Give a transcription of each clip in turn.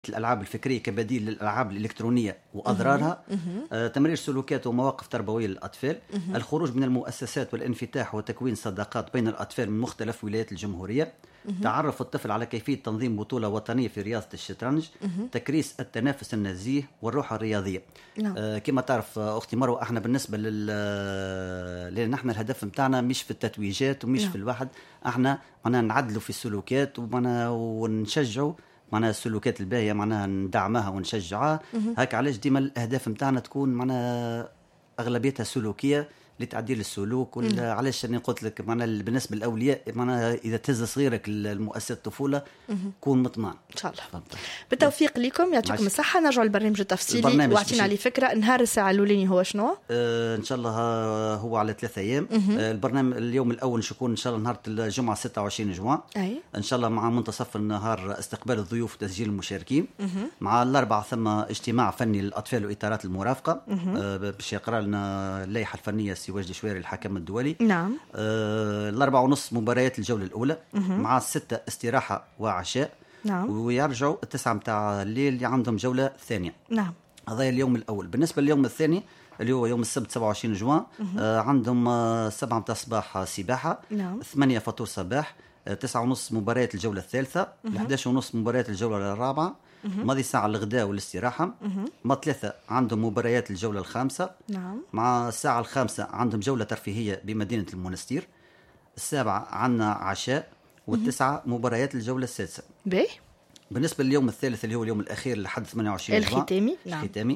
الألعاب الفكرية كبديل للألعاب الإلكترونية وأضرارها، تمرير سلوكات ومواقف تربوية للأطفال، الخروج من المؤسسات والانفتاح وتكوين صداقات بين الأطفال من مختلف ولايات الجمهورية، تعرف الطفل على كيفية تنظيم بطولة وطنية في رياضة الشطرنج، تكريس التنافس النزيه والروح الرياضية. كما تعرف أختي مروة، احنا بالنسبة لأن احنا الهدف متاعنا مش في التتويجات ومش في الواحد، احنا نعدلوا في السلوكات ونشجعوا معناها السلوكات الباهية، معناها ندعمها ونشجعها. هكا علاش ديما الأهداف متاعنا تكون معناها أغلبيتها سلوكية لتعديل السلوك. علاش أنا قلت لك معناها بالنسبة للأولياء، معناها إذا تهز صغيرك المؤسسات الطفولة كون مطمئن إن شاء الله. بالتوفيق لكم، يعطيكم الصحة. نرجع للبرنامج التفصيلي واعطينا عليه فكرة. نهار الساعة الأولاني هو شنو؟ إن شاء الله هو على 3 أيام. البرنامج اليوم الأول شكون إن شاء الله نهار الجمعة 26 جوان إن شاء الله، مع منتصف النهار استقبال الضيوف وتسجيل المشاركين. مع الأربعة ثم اجتماع فني للأطفال وإطارات المرافقة باش يقرأ لنا اللائحة الفنية سي وجدي شويري الحكم الدولي. نعم. 4:30 مباريات الجولة الأولى، مع 6 استراحة وعشاء. نعم. ويرجعوا 9 متاع الليل اللي عندهم جولة ثانية. نعم. هذا اليوم الأول. بالنسبة لليوم الثاني اللي هو يوم السبت 27 جوان، عندهم 7 متاع الصباح سباحة. نعم. 8 فطور صباح، 9:30 مباريات الجولة الثالثة، 11:30 مباريات الجولة الرابعة، ماضي ساعة الغداء والاستراحة. مع 3 عندهم مباريات الجولة الخامسة. نعم. مع الساعة الخامسة عندهم جولة ترفيهية بمدينة المنستير. 7 عندنا عشاء، 9 مباريات الجولة السادسة. بالنسبة لليوم الثالث اللي هو اليوم الأخير لحد 28 الختامي. نعم. الختامي.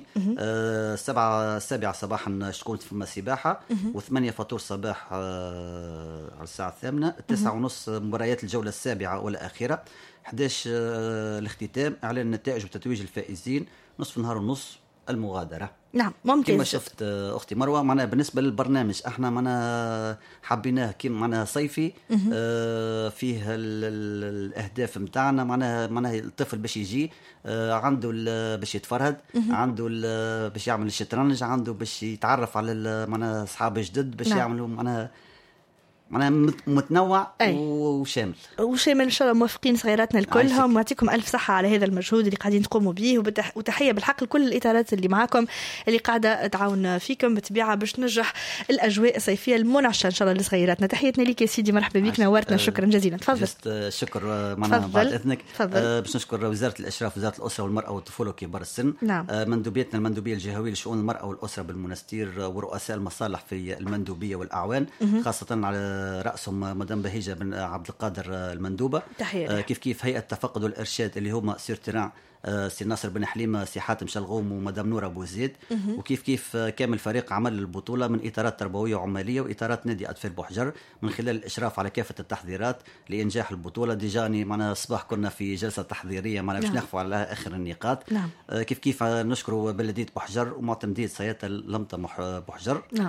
7 صباحا تكون في السباحة، و8 فطور صباح على الساعة 8. 9:30 مباريات الجولة السابعة والأخيرة. 11 الاختتام، إعلان النتائج وتتويج الفائزين. نصف نهار ونص المغادرة. نعم ممتاز. كما شفت أختي مروة، معنا بالنسبة للبرنامج احنا معنا حابيناه كيما معنا صيفي، فيه الأهداف متاعنا. معنا الطفل باش يجي عنده باش يتفرهد، عنده باش يعمل الشطرنج، عنده باش يتعرف على معنا أصحاب جدد، باش يعملوا معنا متنوع وشامل إن شاء الله. موفقين صغيراتنا الكلهم، ويعطيكم ألف صحة على هذا المجهود اللي قاعدين تقوموا به، وتحية بالحق لكل الإطارات اللي معاكم اللي قاعدة تعاون فيكم بطبيعة باش ننجح الأجواء الصيفية المنعشة إن شاء الله لصغيراتنا. تحياتنا ليك يا سيدي، مرحبا بك، نورتنا. شكرا جزيلا. تفضل. شكر معنا بعد إذنك. باش نشكر وزارة الإشراف، وزارة الأسرة والمرأة والطفولة وكبار السن. نعم. مندوبيتنا المندوبية الجهوية لشؤون المرأة والأسرة بالمنستير، ورؤساء المصالح في المندوبية والأعوان، خاصة على رأسهم مدام بهيجة بن عبد القادر المندوبة. كيف هيئة التفقد والإرشاد اللي هما سير تيران سي ناصر بن حليمة، سي حاتم شلغوم، ومدام نور أبو زيد. وكيف كامل فريق عمل البطولة من إطارات تربوية وعمالية وإطارات نادي أطفال بوحجر، من خلال الإشراف على كافة التحضيرات لإنجاح البطولة. ديجاني معنا الصباح كنا في جلسة تحضيرية معنا باش نخفوا على آخر النقاط. كيف نشكروا بلدية بوحجر ومعتمدية سيادة لمطة بوحجر. نعم.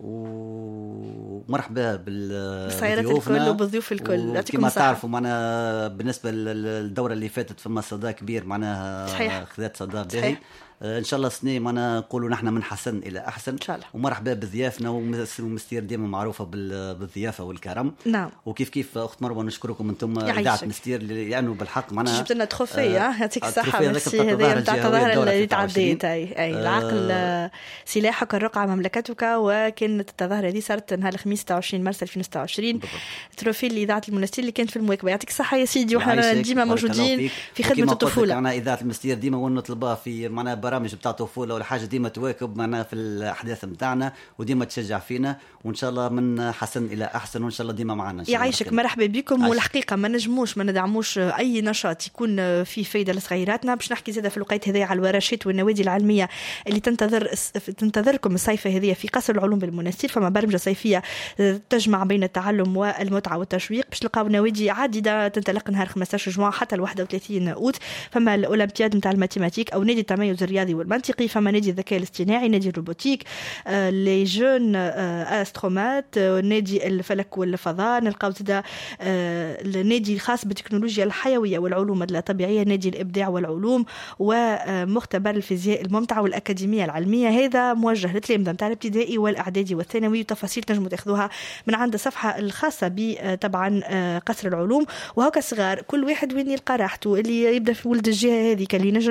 ومرحبا بالسيارات الكل وبالضيوف الكل. كما تعرفوا معنا بالنسبة للدورة اللي فاتت فما صدى كبير، معناها خذات صدى باهي. ان شاء الله سنه معنا نقولوا نحن من حسن الى احسن ان شاء الله. ومرحبا بضيافنا، ومستير ديما معروفه بالضيافه والكرم. نعم. وكيف اخت مروه نشكركم انتم اذاعه مستير لانه بالحق معنا جبت لنا تروفيه. يعطيك الصحه. ميرسي. هذه نتاع التظاهره اللي تعديت. اي العقل سلاحك الرقعه مملكتك. وكانت التظاهره هذه صارت نهار الخميس 26 مارس 2026. تروفي لاذاعه المنستير اللي كانت في المواكبه. يعطيك الصحه يا سيدي، وحنا ديما موجودين في خدمه الطفوله. معنا اذاعه المستير ديما ونطلبها في معنا برامج بتاع طفوله ولا حاجه، ديما تواكب معنا في الاحداث نتاعنا وديما تشجع فينا، وان شاء الله من حسن الى احسن، وان شاء الله ديما معنا. يعيشك. مرحبا بكم. والحقيقه ما ندعموش اي نشاط يكون فيه فايده لصغيراتنا. باش نحكي زاده في الوقت هذا على الورشات والنوادي العلميه اللي تنتظركم الصيفه هذه في قصر العلوم بالمنستير. فما برمجه صيفيه تجمع بين التعلم والمتعه والتشويق. باش تلقاو نوادي عديده تنطلق نهار 15 جوان حتى ل 31 اوت. فما الاولمبياد نتاع الماتيماتيك او نادي التميز الرياضي والمنطقي، فما نادي الذكاء الاصطناعي، نادي الروبوتيك، لي جون استرومات، نادي الفلك والفضاء، نلقاو زاده النادي الخاص بالتكنولوجيا الحيويه والعلوم الطبيعيه، نادي الابداع والعلوم، ومختبر الفيزياء الممتعه والاكاديميه العلميه. هذا موجه للتلامذه نتاع الابتدائي والاعدادي والثانوي، وتفاصيل تنجموا تاخذوها من عند الصفحه الخاصه طبعا قصر العلوم. وهكا صغار كل واحد وين يلقى راحته، اللي يبدا في ولد الجهه هذيك اللي